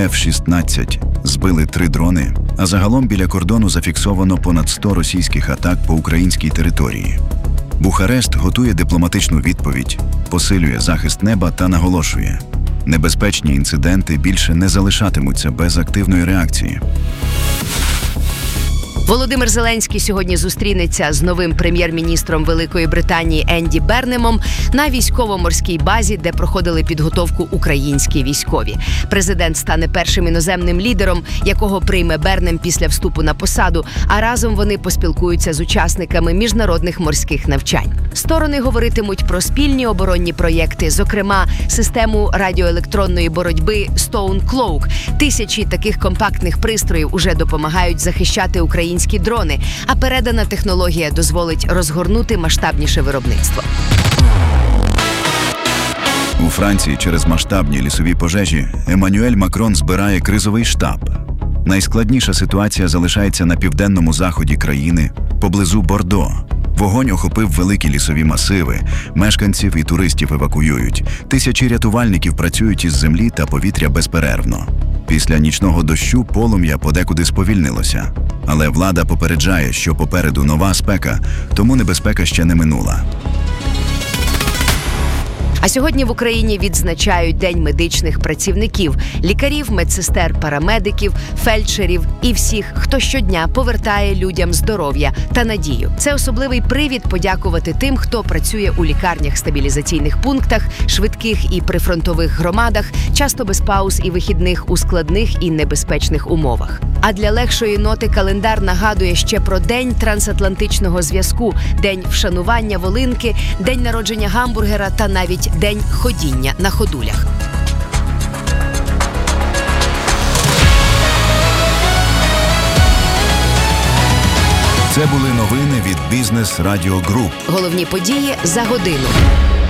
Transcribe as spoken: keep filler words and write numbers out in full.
еф шістнадцять збили три дрони, а загалом біля кордону зафіксовано понад сто російських атак по українській території. Бухарест готує дипломатичну відповідь, посилює захист неба та наголошує – небезпечні інциденти більше не залишатимуться без активної реакції. Володимир Зеленський сьогодні зустрінеться з новим прем'єр-міністром Великої Британії Енді Бернемом на військово-морській базі, де проходили підготовку українські військові. Президент стане першим іноземним лідером, якого прийме Бернем після вступу на посаду, а разом вони поспілкуються з учасниками міжнародних морських навчань. Сторони говоритимуть про спільні оборонні проєкти, зокрема, систему радіоелектронної боротьби Stone Cloak. Тисячі таких компактних пристроїв уже допомагають захищати українські дрони, а передана технологія дозволить розгорнути масштабніше виробництво. У Франції через масштабні лісові пожежі Еммануель Макрон збирає кризовий штаб. Найскладніша ситуація залишається на південному заході країни, поблизу Бордо. Вогонь охопив великі лісові масиви, мешканців і туристів евакуюють. Тисячі рятувальників працюють із землі та повітря безперервно. Після нічного дощу полум'я подекуди сповільнилося. Але влада попереджає, що попереду нова спека, тому небезпека ще не минула. А сьогодні в Україні відзначають День медичних працівників – лікарів, медсестер, парамедиків, фельдшерів і всіх, хто щодня повертає людям здоров'я та надію. Це особливий привід подякувати тим, хто працює у лікарнях, стабілізаційних пунктах, швидких і прифронтових громадах, часто без пауз і вихідних у складних і небезпечних умовах. А для легшої ноти календар нагадує ще про День трансатлантичного зв'язку, День вшанування волинки, День народження гамбургера та навіть День ходіння на ходулях. Це були новини від Бізнес Радіо Груп. Головні події за годину.